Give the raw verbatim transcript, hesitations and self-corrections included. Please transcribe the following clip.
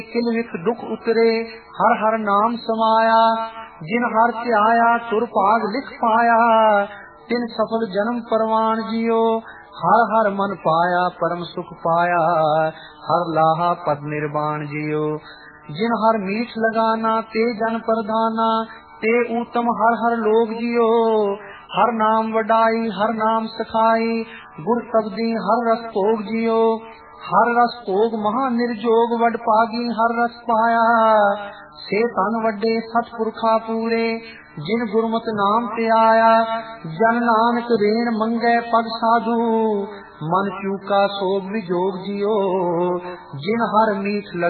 किल विख दुख उतरे हर हर नाम समाया। जिन हर ध्याया तुर भाग लिख पाया। तिन सफल जन्म परवान जियो। हर हर मन पाया परम सुख पाया। हर लाहा पद निर्वाण जियो। जिन हर मीठ लगाना ते जन प्रधाना। ते उत्तम हर हर लोग जियो। हर नाम वडाई हर नाम सखाई। गुर शब्दी हर रस भोग जियो। हर रस भोग महा निर्जोग वड पागी हर रस पाया। से तन वड्डे सतपुरखा पूरे जिन गुरमत नाम ते आया। जन नानक रेण मंगै पद साधु। मन चूका सोग विजोग जियो। जिन हर मीठ